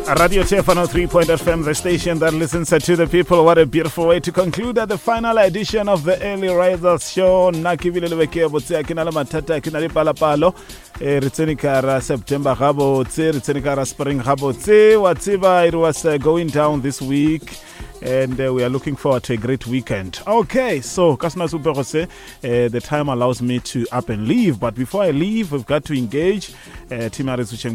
Radio Stefano 3.fm, the station that listens to the people. What a beautiful way to conclude the final edition of the Early Risers Show. Nakibile lebeke botse akina le mathata akina le palapalo. Ritseni ka September gabotse, ritseni ka spring gabotse. Wa tseba it was going down this week. And we are looking forward to a great weekend. Okay, so the time allows me to up and leave. But before I leave, we've got to engage. Shamaine,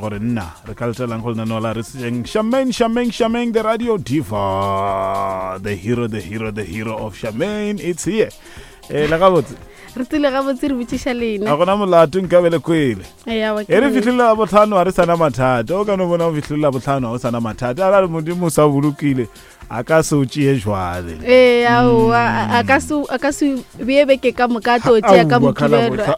the radio diva, the hero of Shamaine. It's here. Re tile ga botse re botšiša lena a gona molato nka bele kwele ya wa e re fitlhela botlhano a re sana mathata o ka no bona o fitlhela botlhano o sana mathata a re modimo sa bolokile a ka se o tšee jwale a ka se beebeke ka moka tlo tšea ka mokibelo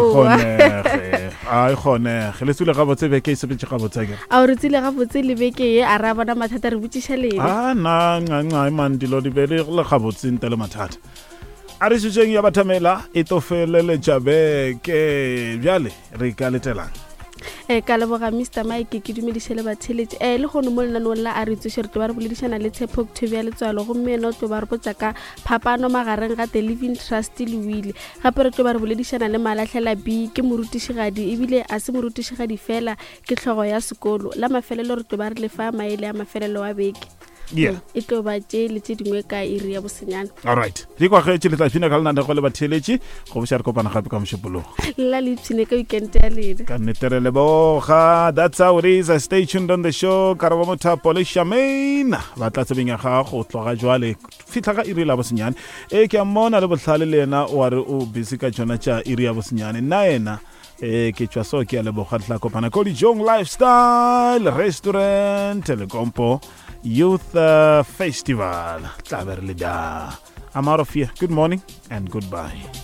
ai kgonege le tswile gabotse beke e sepetse gabotse ke a re tsile gabotse le beke ye a ra bona mathata re botšiša lena nca man dilo di bele le gabotse nte le mathata a re tšeng ya bathamela e tofeleletša beke bjale re ka letelang ka leboga Mr. Mike ke dumediše le batheletši le gone mo lenanong la a re tsoše re tlo ba re boledišana le Tshepo Octavia Letswalo gomme ena o tlo ba re botsa ka phapano magareng ga The Living Trust le Wile gape re tlo ba re boledišana le Malahlela B ke morutišigadi ebile a se morutišigadi fela ke tlhogo ya sekolo la mafelelo re tlo ba re lefa maele a mafelelo wa beke e tlo ba tše le tše dingwe ka iri ya bosenyana alright di kwa ge le tla fina ka lenane go le batheletši go boša re kopana gape ka mošupologo la le tshine ka weekend ya lena ka netere le boga. That's how it is. Stay tuned on the show. Karabo Mothapo le Shamaine ba tla tsebeng ya ga go tloga jwale fitla ga iri la bosenyana ke a mona le botlhale le ena o re o busy ka tsona tša iri ya bosenyana na ena ke tswa so ke a le boga tla kopana ko Dijong Lifestyle Restaurant le Kompo Youth Festival. I'm out of here. Good morning and goodbye.